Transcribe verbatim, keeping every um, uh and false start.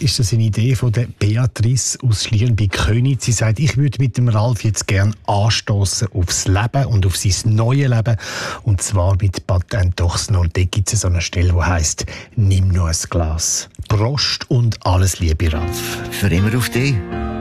ist das eine Idee von der Beatrice aus Schlieren bei Köniz. Sie sagt, ich würde mit dem Ralf jetzt gern anstoßen aufs Leben und auf sein neues Leben. Und zwar mit Patent Dochsnor. Da gibt es so eine Stelle, die heisst, nimm nur ein Glas. Prost und alles Liebe, Ralf. Für immer auf dich.